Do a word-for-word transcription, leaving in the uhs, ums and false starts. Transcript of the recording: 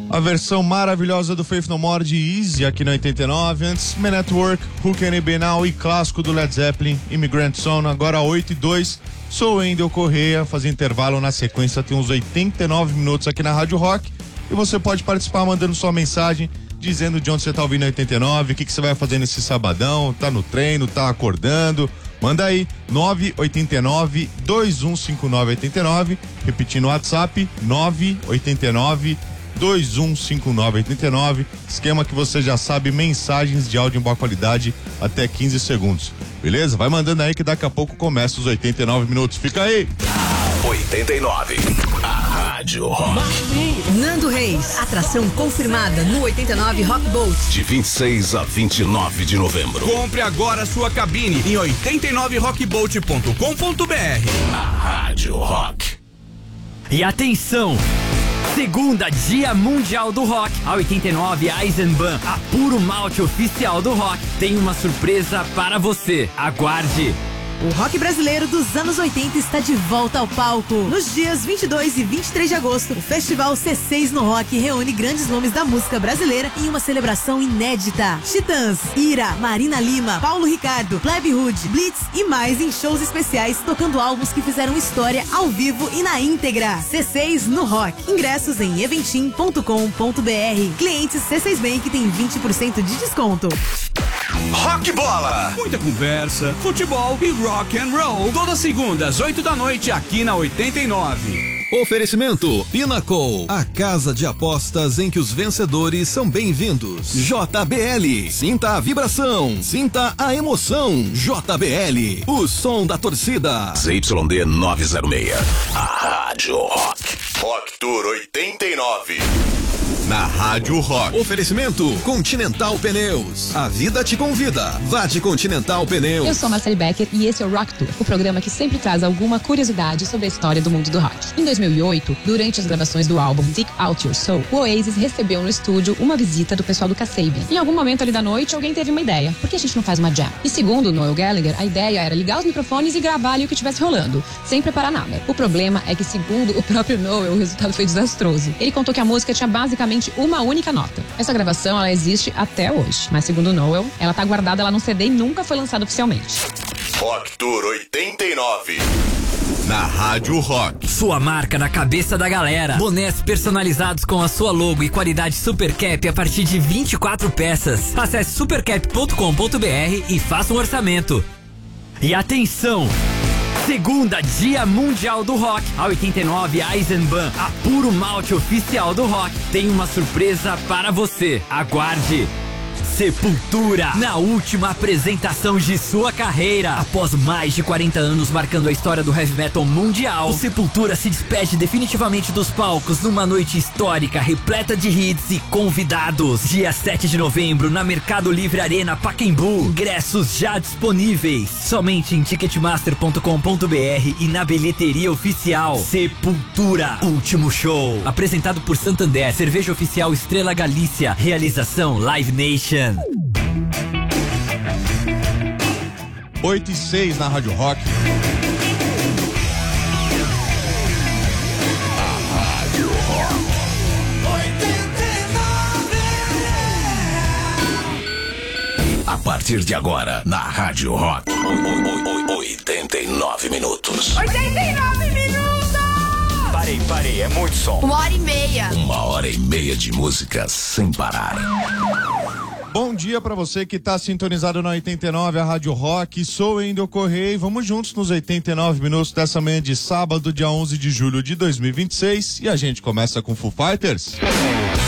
A versão maravilhosa do Faith No More de Easy aqui na oitenta e nove. Antes, Man at Work, Who Can It Be Now e clássico do Led Zeppelin, Immigrant Song, agora oito e dois. Sou Wendel Correia, fazer intervalo na sequência, tem uns oitenta e nove minutos aqui na Rádio Rock. E você pode participar mandando sua mensagem, dizendo de onde você tá ouvindo a oitenta e nove, o que, que você vai fazer nesse sabadão, tá no treino, tá acordando. Manda aí, nove oito nove, dois um cinco nove oito nove, repetindo o WhatsApp, nove oito nove, dois um cinco nove oito nove, esquema que você já sabe, mensagens de áudio em boa qualidade até quinze segundos, beleza? Vai mandando aí que daqui a pouco começa os oitenta e nove minutos, fica aí! oitenta e nove, a Rádio Rock. Nando Reis, atração confirmada no oitenta e nove Rock Boat. De vinte e seis a vinte e nove de novembro. Compre agora sua cabine em oitenta e nove rock boat ponto com ponto b r. A Rádio Rock. E atenção! Segunda Dia Mundial do Rock. A oitenta e nove Eisenbahn, a puro malte oficial do rock, tem uma surpresa para você. Aguarde! O rock brasileiro dos anos oitenta está de volta ao palco. Nos dias vinte e dois e vinte e três de agosto, o Festival C seis no Rock reúne grandes nomes da música brasileira em uma celebração inédita. Titãs, Ira, Marina Lima, Paulo Ricardo, Plebe Hood, Blitz e mais em shows especiais, tocando álbuns que fizeram história ao vivo e na íntegra. C seis no Rock. Ingressos em eventim ponto com ponto b r. Clientes C seis Bank tem vinte por cento de desconto. Rock Bola. Muita conversa, futebol e rock and roll. Todas segundas, oito da noite, aqui na oitenta e nove. Oferecimento Pinnacle, a casa de apostas em que os vencedores são bem-vindos. J B L, sinta a vibração, sinta a emoção. J B L, o som da torcida. Z Y D novecentos e seis, a Rádio Rock. Rock Tour oitenta e nove. Na Rádio Rock. Oferecimento Continental Pneus. A vida te convida. Vá de Continental Pneus. Eu sou Marcele Becker e esse é o Rock Tour, o programa que sempre traz alguma curiosidade sobre a história do mundo do rock. Em dois mil e oito, durante as gravações do álbum Dig Out Your Soul, o Oasis recebeu no estúdio uma visita do pessoal do Kasabian. Em algum momento ali da noite, alguém teve uma ideia. Por que a gente não faz uma jam? E segundo Noel Gallagher, a ideia era ligar os microfones e gravar ali o que estivesse rolando, sem preparar nada. O problema é que, segundo o próprio Noel, o resultado foi desastroso. Ele contou que a música tinha basicamente uma única nota. Essa gravação, ela existe até hoje, mas segundo Noel, ela tá guardada lá no C D e nunca foi lançada oficialmente. Rock Tour oitenta e nove. Na Rádio Rock. Sua marca na cabeça da galera. Bonés personalizados com a sua logo e qualidade Super Cap a partir de vinte e quatro peças. Acesse supercap ponto com ponto b r e faça um orçamento. E atenção! Segunda Dia Mundial do Rock. A oitenta e nove Eisenbahn, a puro malte oficial do rock, tem uma surpresa para você. Aguarde! Sepultura, na última apresentação de sua carreira. Após mais de quarenta anos marcando a história do heavy metal mundial, o Sepultura se despede definitivamente dos palcos numa noite histórica, repleta de hits e convidados. Dia sete de novembro, na Mercado Livre Arena Pacaembu. Ingressos já disponíveis, somente em ticketmaster ponto com ponto b r e na bilheteria oficial. Sepultura, último show. Apresentado por Santander, cerveja oficial Estrela Galícia. Realização Live Nation. oito e seis na Rádio Rock. A Rádio Rock. oitenta e nove. A partir de agora, na Rádio Rock. oitenta e nove minutos. oitenta e nove minutos! Parei, parei, é muito som. Uma hora e meia. Uma hora e meia de música sem parar. Bom dia pra você que tá sintonizado na oitenta e nove, a Rádio Rock. Sou Wendel Correia e vamos juntos nos oitenta e nove minutos dessa manhã de sábado, dia onze de julho de dois mil e vinte e seis. E a gente começa com Foo Fighters.